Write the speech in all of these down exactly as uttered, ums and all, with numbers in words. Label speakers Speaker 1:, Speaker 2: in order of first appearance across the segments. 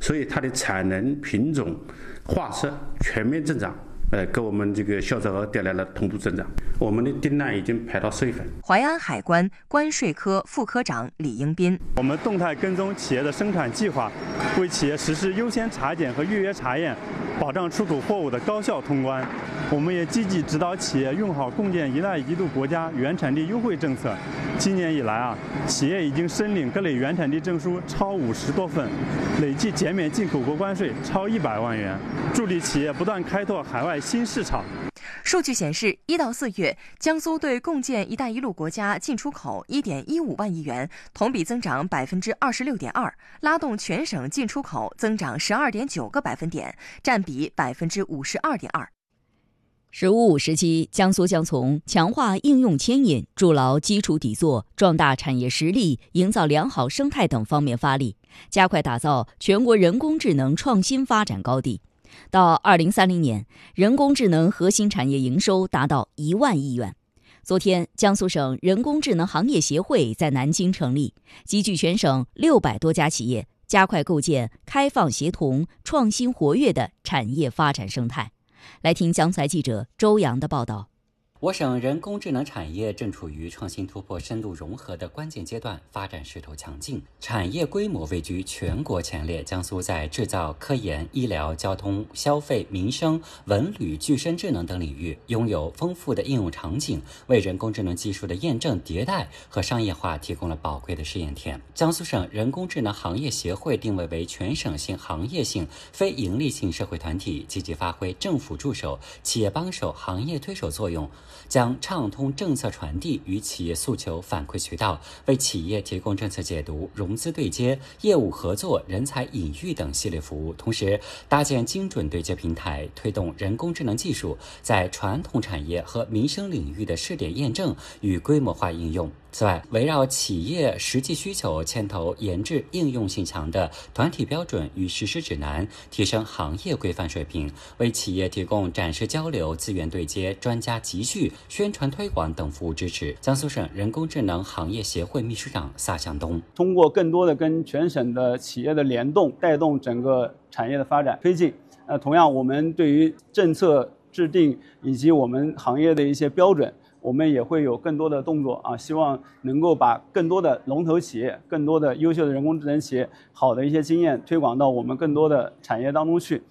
Speaker 1: 所以它的产能、品种、画色全面增长。呃，给我们这个销售额带来了同步增长，我们的订单已经排到十月份。
Speaker 2: 淮安海关关税科副科长李英斌：
Speaker 3: 我们动态跟踪企业的生产计划，为企业实施优先查检和预约查验，保障出口货物的高效通关。我们也积极指导企业用好共建“一带一路”国家原产地优惠政策。今年以来啊，企业已经申领各类原产地证书超五十多份，累计减免进口国关税超一百万元，助力企业不断开拓海外新市场。
Speaker 2: 数据显示，一到四月，江苏对共建“一带一路”国家进出口 一点一五万亿元，同比增长 百分之二十六点二， 拉动全省进出口增长 十二点九个百分点，占比 百分之五十二点二。
Speaker 4: 十五五时期，江苏将从强化应用牵引、筑牢基础底座、壮大产业实力、营造良好生态等方面发力，加快打造全国人工智能创新发展高地。到二零三零年，人工智能核心产业营收达到一万亿元。昨天，江苏省人工智能行业协会在南京成立，集聚全省六百多家企业，加快构建开放协同、创新活跃的产业发展生态。来听江苏台记者周洋的报道。
Speaker 5: 我省人工智能产业正处于创新突破、深度融合的关键阶段，发展势头强劲，产业规模位居全国前列。江苏在制造、科研、医疗、交通、消费、民生、文旅、具身智能等领域拥有丰富的应用场景，为人工智能技术的验证、迭代和商业化提供了宝贵的试验田。江苏省人工智能行业协会定位为全省性行业性非营利性社会团体，积极发挥政府助手、企业帮手、行业推手作用，将畅通政策传递与企业诉求反馈渠道，为企业提供政策解读、融资对接、业务合作、人才引育等系列服务，同时搭建精准对接平台，推动人工智能技术在传统产业和民生领域的试点验证与规模化应用。此外，围绕企业实际需求，牵头研制应用性强的团体标准与实施指南，提升行业规范水平，为企业提供展示交流、资源对接、专家集聚、宣传推广等服务支持。江苏省人工智能行业协会秘书长撒向东：
Speaker 6: 通过更多的跟全省的企业的联动，带动整个产业的发展推进。呃，同样，我们对于政策制定以及我们行业的一些标准，我们也会有更多的动作啊，希望能够把更多的龙头企业、更多的优秀的人工智能企业好的一些经验推广到我们更多的产业当中去。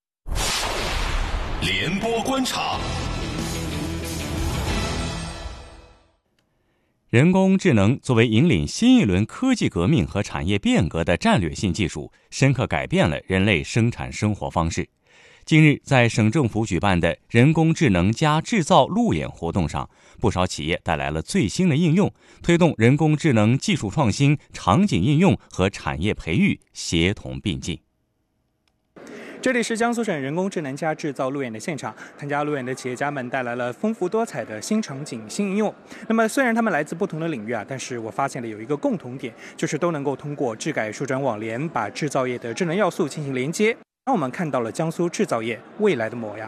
Speaker 7: 联播观察。
Speaker 8: 人工智能作为引领新一轮科技革命和产业变革的战略性技术，深刻改变了人类生产生活方式。近日，在省政府举办的人工智能加制造路演活动上，不少企业带来了最新的应用，推动人工智能技术创新、场景应用和产业培育协同并进。
Speaker 9: 这里是江苏省人工智能加制造路演的现场，参加路演的企业家们带来了丰富多彩的新场景、新应用。那么，虽然他们来自不同的领域啊，但是我发现了有一个共同点，就是都能够通过智改数转网联，把制造业的智能要素进行连接，让我们看到了江苏制造业未来的模样。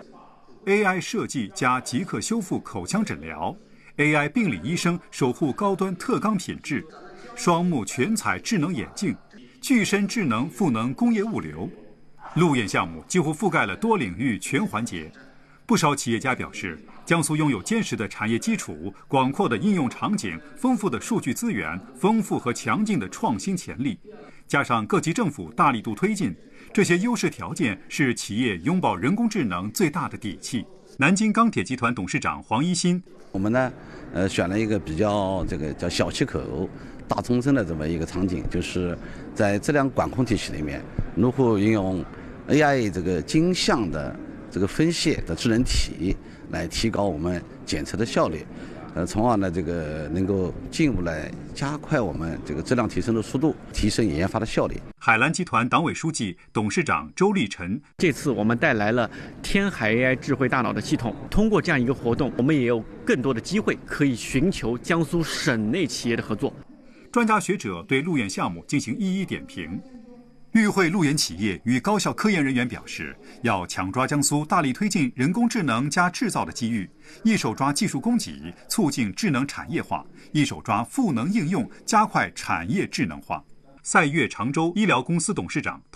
Speaker 10: A I 设计加即刻修复口腔诊疗 ，A I 病理医生守护高端特钢品质，双目全彩智能眼镜，具身智能赋能工业物流。路演项目几乎覆盖了多领域全环节。不少企业家表示，江苏拥有坚实的产业基础、广阔的应用场景、丰富的数据资源、丰富和强劲的创新潜力，加上各级政府大力度推进，这些优势条件是企业拥抱人工智能最大的底气。南京钢铁集团董事长黄一新：
Speaker 11: 我们呢，呃，选了一个比较这个叫小气口、大纵深的这么一个场景，就是在质量管控体系里面，如何运用 A I 这个精项的这个分析的智能体来提高我们检测的效率，呃，从而呢这个能够进一步来加快我们这个质量提升的速度，提升研发的效率。
Speaker 10: 海蓝集团党委书记、董事长周立晨：
Speaker 12: 这次我们带来了天海 A I 智慧大脑的系统，通过这样一个活动，我们也有更多的机会可以寻求江苏省内企业的合作。
Speaker 10: 专家学者对路演项目进行一一点评。与会路演企业与高校科研人员表示，要抢抓江苏大力推进人工智能加制造的机遇，一手抓技术供给，促进智能产业化；一手抓赋能应用，加快产业智能化。赛悦常州医疗公司董事长